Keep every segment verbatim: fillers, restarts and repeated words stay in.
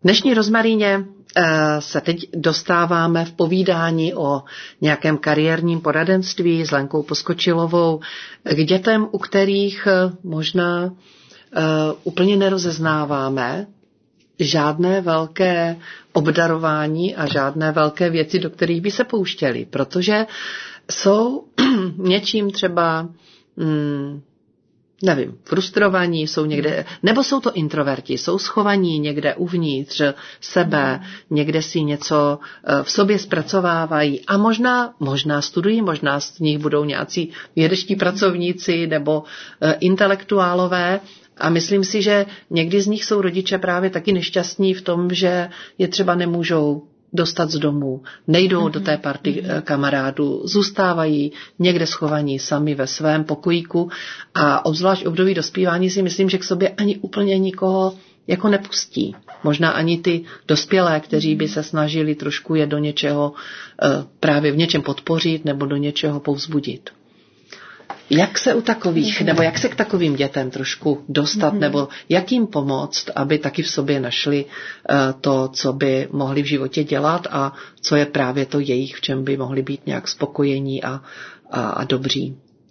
dnešní Rozmaríně se teď dostáváme v povídání o nějakém kariérním poradenství s Lenkou Poskočilovou k dětem, u kterých možná úplně nerozeznáváme žádné velké obdarování a žádné velké věci, do kterých by se pouštěli, protože jsou něčím třeba hmm, nevím, frustrovaní, jsou někde, nebo jsou to introverti, jsou schovaní někde uvnitř sebe, někde si něco v sobě zpracovávají a možná, možná studují, možná z nich budou nějací vědečtí pracovníci nebo intelektuálové a myslím si, že někdy z nich jsou rodiče právě taky nešťastní v tom, že je třeba nemůžou dostat z domu, nejdou mm-hmm. do té party kamarádů, zůstávají někde schovaní sami ve svém pokojíku a obzvlášť období dospívání si myslím, že k sobě ani úplně nikoho jako nepustí. Možná ani ty dospělé, kteří by se snažili trošku je do něčeho právě v něčem podpořit nebo do něčeho povzbudit. Jak se u takových, nebo jak se k takovým dětem trošku dostat, mm-hmm. nebo jak jim pomoct, aby taky v sobě našli uh, to, co by mohli v životě dělat a co je právě to jejich, v čem by mohli být nějak spokojení a, a, a dobří.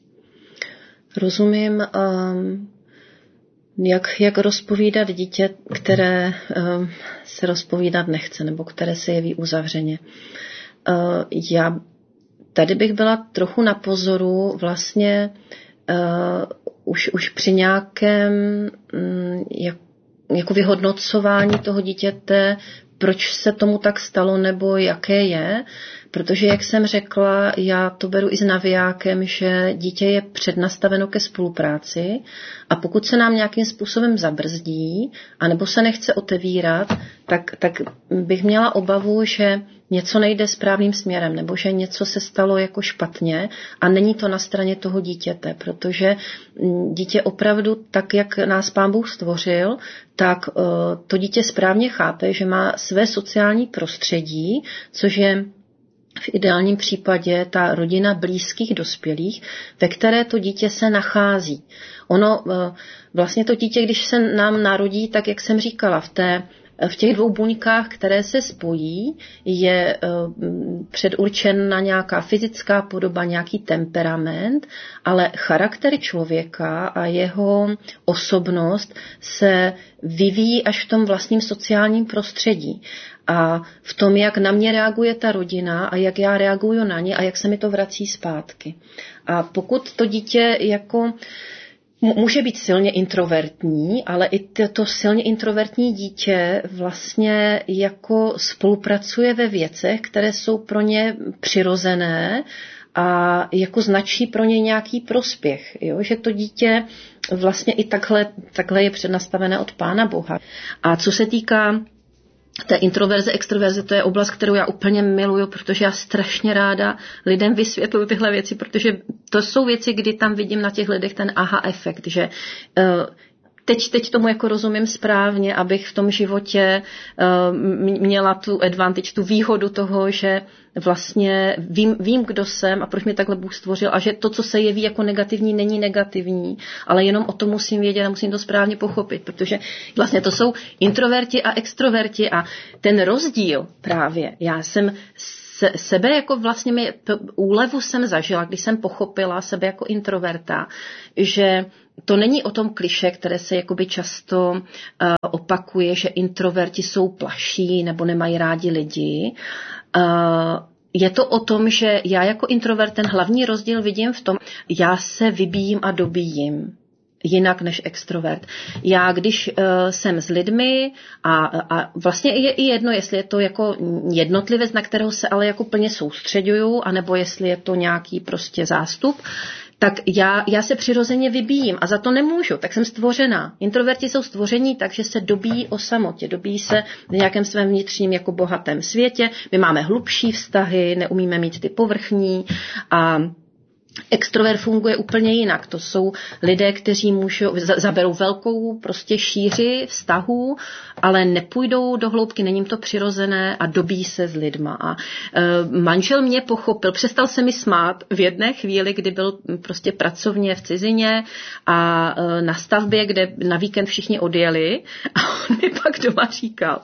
Rozumím, um, jak, jak rozpovídat dítě, které um, se rozpovídat nechce, nebo které se jeví uzavřeně. Uh, já Tady bych byla trochu na pozoru vlastně uh, už, už při nějakém um, jak, jako vyhodnocování toho dítěte, proč se tomu tak stalo nebo jaké je, protože jak jsem řekla, já to beru i s navijákem, že dítě je přednastaveno ke spolupráci a pokud se nám nějakým způsobem zabrzdí anebo se nechce otevírat, tak, tak bych měla obavu, že něco nejde správným směrem nebo že něco se stalo jako špatně a není to na straně toho dítěte, protože dítě opravdu tak, jak nás Pán Bůh stvořil, tak to dítě správně chápe, že má své sociální prostředí, což je v ideálním případě ta rodina blízkých dospělých, ve které to dítě se nachází. Ono, vlastně to dítě, když se nám narodí, tak jak jsem říkala, v té v těch dvou buňkách, které se spojí, je předurčena nějaká fyzická podoba, nějaký temperament, ale charakter člověka a jeho osobnost se vyvíjí až v tom vlastním sociálním prostředí. A v tom, jak na mě reaguje ta rodina a jak já reaguju na ně a jak se mi to vrací zpátky. A pokud to dítě jako může být silně introvertní, ale i to silně introvertní dítě vlastně jako spolupracuje ve věcech, které jsou pro ně přirozené a jako značí pro ně nějaký prospěch. Jo? Že to dítě vlastně i takhle, takhle je přednastavené od Pána Boha. A co se týká té introverze, extroverze, to je oblast, kterou já úplně miluju, protože já strašně ráda lidem vysvětluju tyhle věci, protože to jsou věci, kdy tam vidím na těch lidech ten aha efekt, že uh, teď, teď tomu jako rozumím správně, abych v tom životě uh, měla tu advantage, tu výhodu toho, že vlastně vím, vím, kdo jsem a proč mě takhle Bůh stvořil a že to, co se jeví jako negativní, není negativní, ale jenom o tom musím vědět a musím to správně pochopit, protože vlastně to jsou introverti a extroverti a ten rozdíl právě, já jsem se, sebe jako vlastně mi, úlevu jsem zažila, když jsem pochopila sebe jako introverta, že to není o tom kliše, které se jakoby často uh, opakuje, že introverti jsou plaší nebo nemají rádi lidi. Uh, je to o tom, že já jako introvert ten hlavní rozdíl vidím v tom, já se vybíjím a dobíjím. Jinak než extrovert. Já, když uh, jsem s lidmi a, a vlastně je i jedno, jestli je to jako jednotlivec, na kterého se ale jako plně soustředuju, anebo jestli je to nějaký prostě zástup, tak já, já se přirozeně vybíjím a za to nemůžu, tak jsem stvořená. Introverti jsou stvoření, takže se dobíjí o samotě, dobíjí se v nějakém svém vnitřním jako bohatém světě. My máme hlubší vztahy, neumíme mít ty povrchní a extrovert funguje úplně jinak. To jsou lidé, kteří můžou, zaberou velkou prostě šíři vztahů, ale nepůjdou do hloubky, není jim to přirozené a dobí se s lidma. A e, manžel mě pochopil, přestal se mi smát v jedné chvíli, kdy byl prostě pracovně v cizině a e, na stavbě, kde na víkend všichni odjeli a on mi pak doma říkal,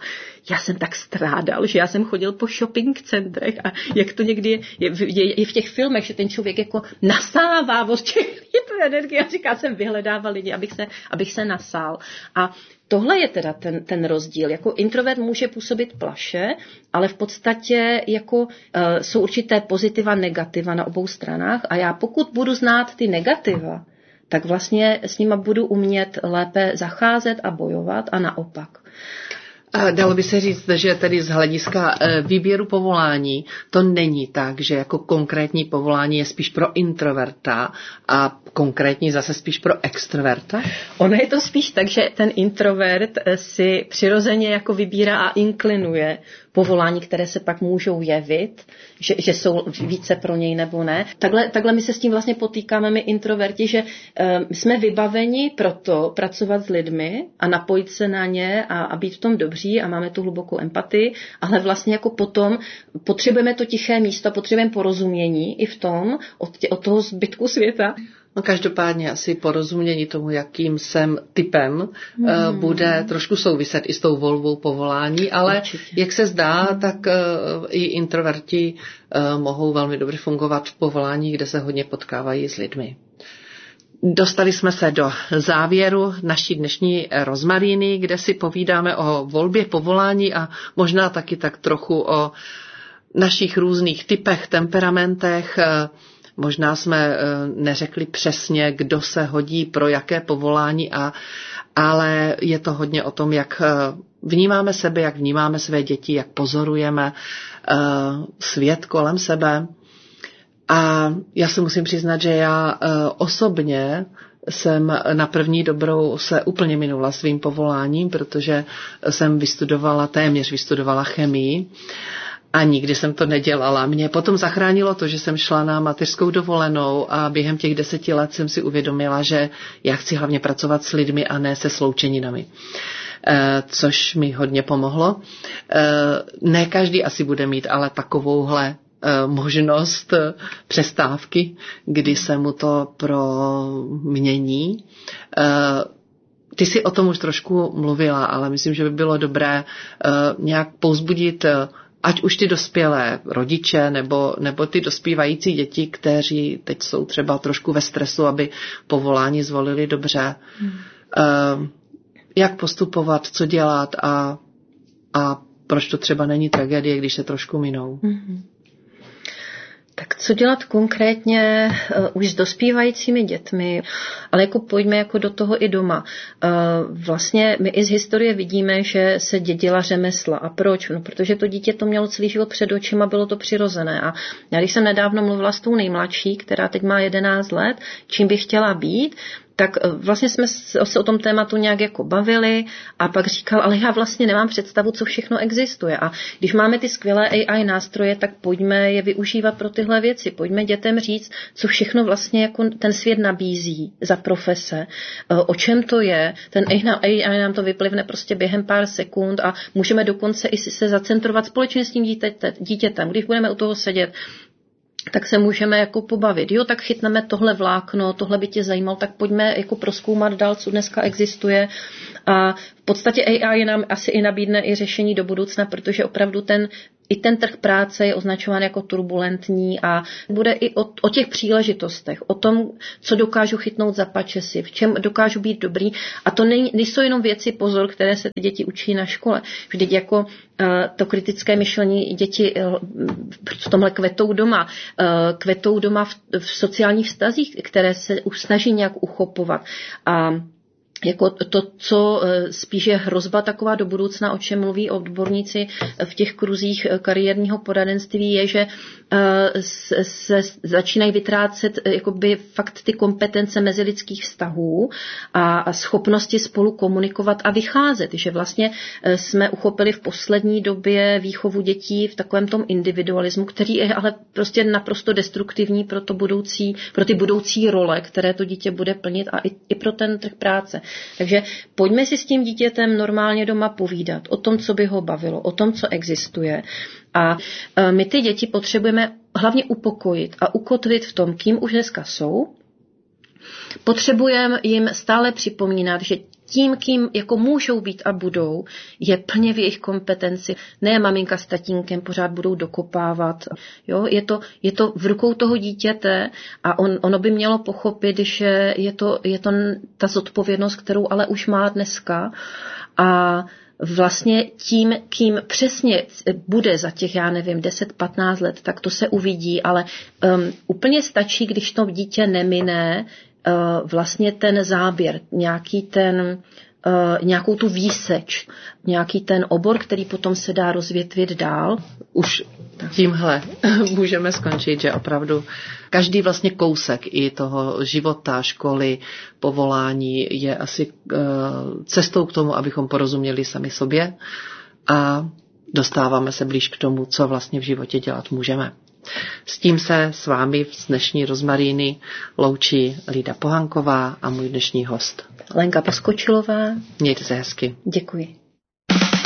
já jsem tak strádal, že já jsem chodil po shopping centrech a jak to někdy je, je, je, je v těch filmech, že ten člověk jako nasává od těch litrů energie a říká, jsem vyhledával lidi, abych se, abych se nasál. A tohle je teda ten, ten rozdíl. Jako introvert může působit plaše, ale v podstatě jako uh, jsou určité pozitiva, negativa na obou stranách a já pokud budu znát ty negativa, tak vlastně s nima budu umět lépe zacházet a bojovat a naopak. Dalo by se říct, že tedy z hlediska výběru povolání to není tak, že jako konkrétní povolání je spíš pro introverta a konkrétní zase spíš pro extroverta? Ono je to spíš tak, že ten introvert si přirozeně jako vybírá a inklinuje povolání, které se pak můžou jevit, že, že jsou více pro něj nebo ne. Takhle, takhle my se s tím vlastně potýkáme my introverti, že um, jsme vybaveni proto pracovat s lidmi a napojit se na ně a, a být v tom dobří a máme tu hlubokou empatii, ale vlastně jako potom potřebujeme to tiché místo, potřebujeme porozumění i v tom od, tě, od toho zbytku světa. No každopádně asi porozumění tomu, jakým jsem typem, hmm. bude trošku souviset i s tou volbou povolání, ale určitě. Jak se zdá, hmm. tak i introverti mohou velmi dobře fungovat v povolání, kde se hodně potkávají s lidmi. Dostali jsme se do závěru naší dnešní rozmaríny, kde si povídáme o volbě povolání a možná taky tak trochu o našich různých typech, temperamentech. Možná jsme neřekli přesně, kdo se hodí pro jaké povolání, a, ale je to hodně o tom, jak vnímáme sebe, jak vnímáme své děti, jak pozorujeme uh, svět kolem sebe. A já se musím přiznat, že já uh, osobně jsem na první dobrou se úplně minula svým povoláním, protože jsem vystudovala, téměř vystudovala chemii. A nikdy jsem to nedělala. Mě potom zachránilo to, že jsem šla na mateřskou dovolenou a během těch deseti let jsem si uvědomila, že já chci hlavně pracovat s lidmi a ne se sloučeninami. E, což mi hodně pomohlo. E, ne každý asi bude mít ale takovouhle e, možnost přestávky, kdy se mu to promění. E, Ty jsi o tom už trošku mluvila, ale myslím, že by bylo dobré uh, nějak povzbudit uh, ať už ty dospělé rodiče nebo, nebo ty dospívající děti, kteří teď jsou třeba trošku ve stresu, aby povolání zvolili dobře. Hmm. Uh, jak postupovat, co dělat a, a proč to třeba není tragédie, když se trošku minou. Hmm. Tak co dělat konkrétně uh, už s dospívajícími dětmi, ale jako pojďme jako do toho i doma. Uh, vlastně my i z historie vidíme, že se dědila řemesla. A proč? No, protože to dítě to mělo celý život před očima, bylo to přirozené. A já když jsem nedávno mluvila s tou nejmladší, která teď má jedenáct let, čím by chtěla být, tak vlastně jsme se o tom tématu nějak jako bavili a pak říkal, ale já vlastně nemám představu, co všechno existuje. A když máme ty skvělé A I nástroje, tak pojďme je využívat pro tyhle věci. Pojďme dětem říct, co všechno vlastně jako ten svět nabízí za profese, o čem to je. Ten A I nám to vyplivne prostě během pár sekund a můžeme dokonce i se zacentrovat společně s tím dítětem. Když budeme u toho sedět, tak se můžeme jako pobavit. Jo, tak chytneme tohle vlákno, tohle by tě zajímalo, tak pojďme jako prozkoumat dál, co dneska existuje. A v podstatě A I nám asi i nabídne i řešení do budoucna, protože opravdu ten i ten trh práce je označován jako turbulentní a bude i o, o těch příležitostech, o tom, co dokážu chytnout za pačesy, v čem dokážu být dobrý. A to nej, nejsou jenom věci, pozor, které se děti učí na škole. Vždyť jako uh, to kritické myšlení děti uh, v tomhle kvetou doma, uh, kvetou doma v, v sociálních vztazích, které se už snaží nějak uchopovat. A jako to, co spíš je hrozba taková do budoucna, o čem mluví odborníci v těch kruzích kariérního poradenství, je, že se začínají vytrácet jakoby fakt ty kompetence mezilidských vztahů a schopnosti spolu komunikovat a vycházet, že vlastně jsme uchopili v poslední době výchovu dětí v takovém tom individualismu, který je ale prostě naprosto destruktivní pro to budoucí, pro ty budoucí role, které to dítě bude plnit a i, i pro ten trh práce. Takže pojďme si s tím dítětem normálně doma povídat o tom, co by ho bavilo, o tom, co existuje. A my ty děti potřebujeme hlavně upokojit a ukotvit v tom, kým už dneska jsou. Potřebujeme jim stále připomínat, že tím, kým jako můžou být a budou, je plně v jejich kompetenci. Ne maminka s tatínkem pořád budou dokopávat. Jo? Je to, je to v rukou toho dítěte a on, ono by mělo pochopit, že je to, je to ta zodpovědnost, kterou ale už má dneska. A vlastně tím, kým přesně bude za těch, já nevím, deset patnáct let, tak to se uvidí, ale um, úplně stačí, když to dítě nemine uh, vlastně ten záběr, nějaký ten, uh, nějakou tu výseč, nějaký ten obor, který potom se dá rozvětvit dál. Už tímhle můžeme skončit, že opravdu každý vlastně kousek i toho života, školy, povolání je asi uh, cestou k tomu, abychom porozuměli sami sobě a dostáváme se blíž k tomu, co vlastně v životě dělat můžeme. S tím se s vámi z dnešní Rozmaríny loučí Lída Pohanková a můj dnešní host Lenka Poskočilová. Mějte se hezky. Děkuji.